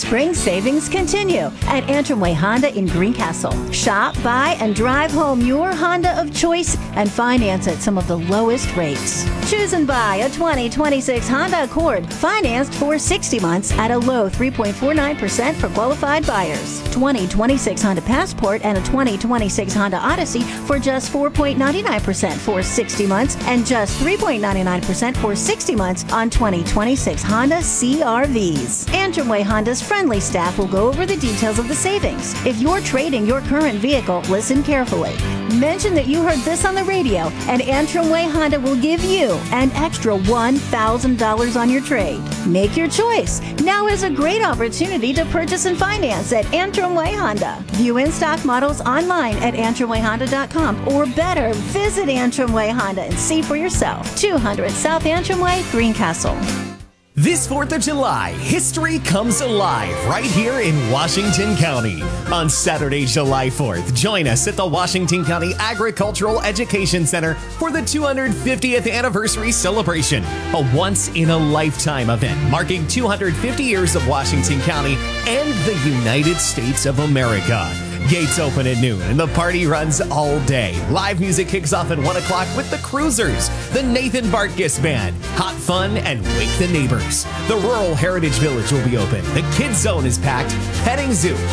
spring savings continue at Antrim Way Honda in Greencastle. Shop, buy, and drive home your Honda of choice and finance at some of the lowest rates. Choose and buy a 2026 Honda Accord financed for 60 months at a low 3.49% for qualified buyers. 2026 Honda Passport and a 2026 Honda Odyssey for just 4.99% for 60 months and just 3.99% for 60 months on 2026 Honda CR-Vs. Antrim Way Honda's friendly staff will go over the details of the savings. If you're trading your current vehicle, listen carefully. Mention that you heard this on the radio, and Antrim Way Honda will give you an extra $1,000 on your trade. Make your choice. Now is a great opportunity to purchase and finance at Antrim Way Honda. View in-stock models online at AntrimWayHonda.com, or better, visit Antrim Way Honda and see for yourself. 200 South Antrim Way, Greencastle. This 4th of July, history comes alive right here in Washington County. On Saturday, July 4th, join us at the Washington County Agricultural Education Center for the 250th anniversary celebration, a once-in-a-lifetime event marking 250 years of Washington County and the United States of America. Gates open at noon and the party runs all day. Live music kicks off at 1 o'clock with the Cruisers, the Nathan Bartkus Band, Hot Fun, and Wake the Neighbors. The Rural Heritage Village will be open. The Kids Zone is packed. Petting Zoo,